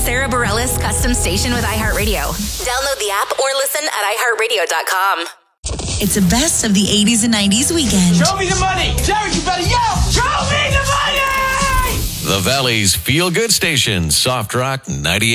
Sarah Bareilles custom station with iHeartRadio. Download the app or listen at iHeartRadio.com. It's the best of the 80s and 90s weekend. Show me the money! Derek, you better yell! Show me the money! The Valley's feel-good station, Soft Rock 98.